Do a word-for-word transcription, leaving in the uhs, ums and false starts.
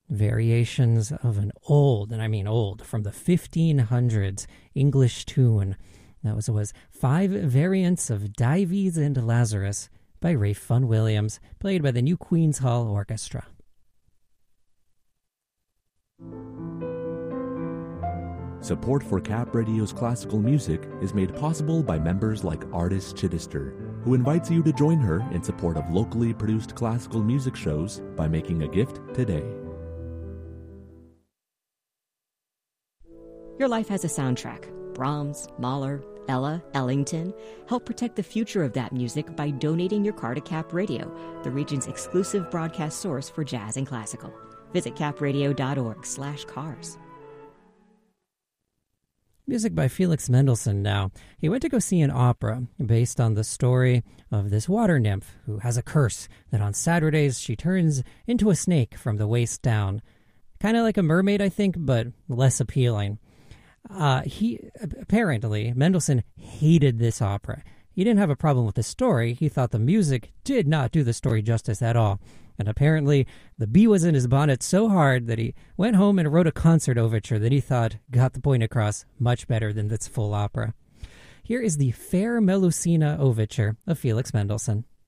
variations of an old, and I mean old, from the fifteen hundreds English tune. That was, was Five Variants of Dives and Lazarus by Ralph Vaughan Williams, played by the New Queen's Hall Orchestra. Support for Cap Radio's classical music is made possible by members like Artis Chittister, who invites you to join her in support of locally produced classical music shows by making a gift today. Your life has a soundtrack. Brahms, Mahler, Ella, Ellington. Help protect the future of that music by donating your car to Cap Radio, the region's exclusive broadcast source for jazz and classical. Visit capradio.org slash cars. Music by Felix Mendelssohn now. He went to go see an opera based on the story of this water nymph who has a curse that on Saturdays she turns into a snake from the waist down. Kind of like a mermaid, I think, but less appealing. Uh, he apparently, Mendelssohn hated this opera. He didn't have a problem with the story. He thought the music did not do the story justice at all. And apparently, the bee was in his bonnet so hard that he went home and wrote a concert overture that he thought got the point across much better than this full opera. Here is the Fair Melusina overture of Felix Mendelssohn.